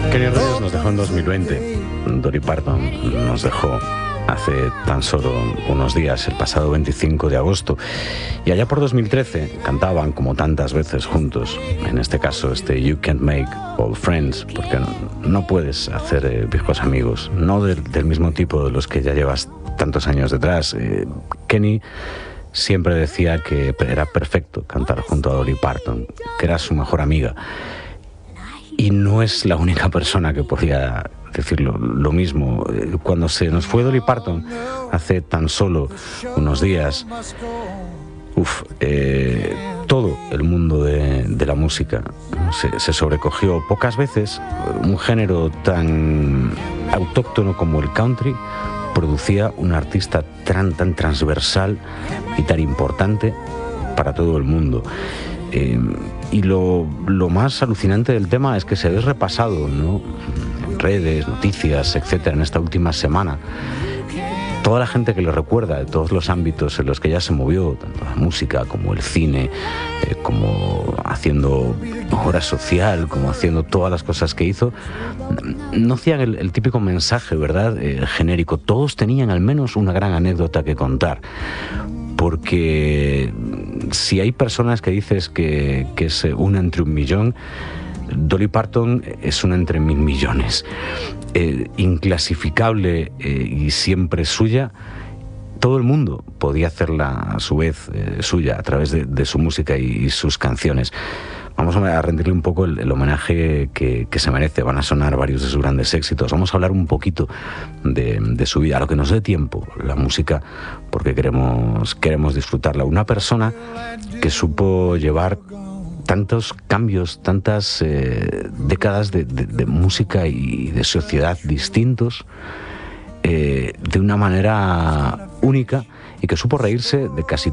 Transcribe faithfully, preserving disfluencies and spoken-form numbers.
Kenny Rogers nos dejó en dos mil veinte. Dolly Parton nos dejó hace tan solo unos días, el pasado veinticinco de agosto. Y allá por dos mil trece cantaban, como tantas veces juntos, en este caso este You Can't Make Old Friends, porque no, no puedes hacer eh, viejos amigos, no del, del mismo tipo de los que ya llevas tantos años detrás. Eh, Kenny siempre decía que era perfecto cantar junto a Dolly Parton, que era su mejor amiga. Y no es la única persona que podía decirlo lo mismo. Cuando se nos fue Dolly Parton hace tan solo unos días, uf, eh, todo el mundo de, de la música se, se sobrecogió. Pocas veces un género tan autóctono como el country producía un artista tan, tan transversal y tan importante para todo el mundo. Eh, y lo, lo más alucinante del tema es que se habéis repasado, ¿no?, en redes, noticias, etcétera, en esta última semana, toda la gente que lo recuerda de todos los ámbitos en los que ella se movió, tanto la música como el cine, eh, como haciendo obra social, como haciendo todas las cosas que hizo, no hacían el, el típico mensaje, ¿verdad?, eh, genérico. Todos tenían al menos una gran anécdota que contar. Porque si hay personas que dices que, que es una entre un millón, Dolly Parton es una entre mil millones. Eh, inclasificable eh, y siempre suya. Todo el mundo podía hacerla a su vez eh, suya a través de, de su música y, y sus canciones. Vamos a rendirle un poco el, el homenaje que, que se merece. Van a sonar varios de sus grandes éxitos. Vamos a hablar un poquito de, de su vida, a lo que nos dé tiempo, la música, porque queremos, queremos disfrutarla. Una persona que supo llevar tantos cambios, tantas eh, décadas de, de, de música y de sociedad distintos, eh, de una manera única, y que supo reírse de casi